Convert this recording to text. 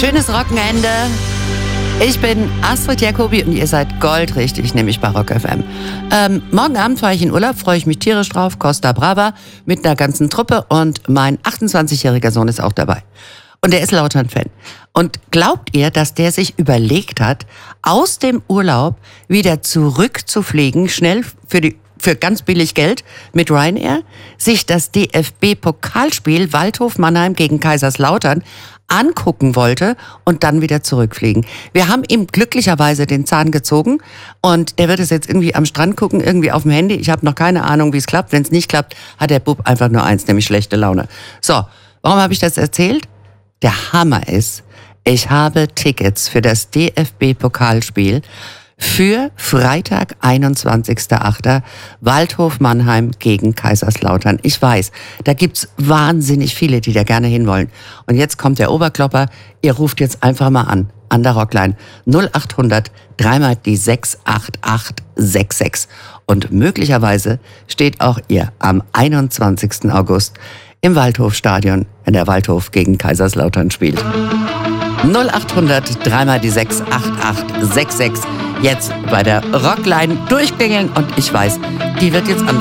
Schönes Wochenende. Ich bin Astrid Jacobi und ihr seid goldrichtig, nämlich bei Rock FM. Morgen Abend fahre ich in Urlaub, freue ich mich tierisch drauf. Costa Brava mit einer ganzen Truppe und mein 28-jähriger Sohn ist auch dabei. Und der ist Lautern-Fan. Und glaubt ihr, dass der sich überlegt hat, aus dem Urlaub wieder zurückzufliegen, schnell für ganz billig Geld mit Ryanair, sich das DFB-Pokalspiel Waldhof Mannheim gegen Kaiserslautern angucken wollte und dann wieder zurückfliegen. Wir haben ihm glücklicherweise den Zahn gezogen und der wird es jetzt irgendwie am Strand gucken, irgendwie auf dem Handy. Ich habe noch keine Ahnung, wie es klappt. Wenn es nicht klappt, hat der Bub einfach nur eins, nämlich schlechte Laune. So, warum habe ich das erzählt? Der Hammer ist, ich habe Tickets für das DFB-Pokalspiel für Freitag, 21.08. Waldhof Mannheim gegen Kaiserslautern. Ich weiß, da gibt's wahnsinnig viele, die da gerne hinwollen. Und jetzt kommt der Oberklopper. Ihr ruft jetzt einfach mal an der Rockline 0800 dreimal die 68866. Und möglicherweise steht auch ihr am 21. August im Waldhofstadion, wenn der Waldhof gegen Kaiserslautern spielt. 0800 dreimal die 68866. Jetzt bei der Rockline durchklingeln und ich weiß, die wird jetzt anfangen.